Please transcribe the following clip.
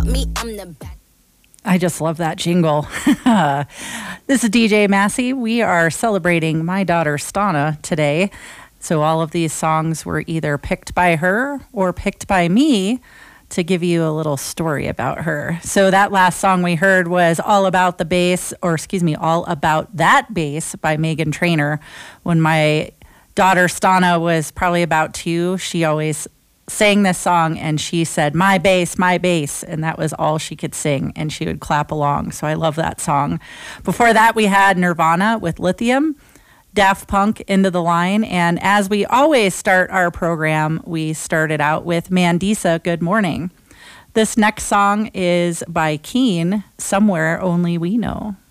me, I'm the bad. I just love that jingle. This is DJ Massey. We are celebrating my daughter Stana today. So all of these songs were either picked by her or picked by me to give you a little story about her. So that last song we heard was All About the Bass, All About That Bass by Meghan Trainor. When my daughter Stana was probably about 2, she always sang this song and she said, my bass, and that was all she could sing, and she would clap along. So I love that song. Before that, we had Nirvana with Lithium, Daft Punk, Into the Line, and as we always start our program, we started out with Mandisa, Good Morning. This next song is by Keane, Somewhere Only We Know.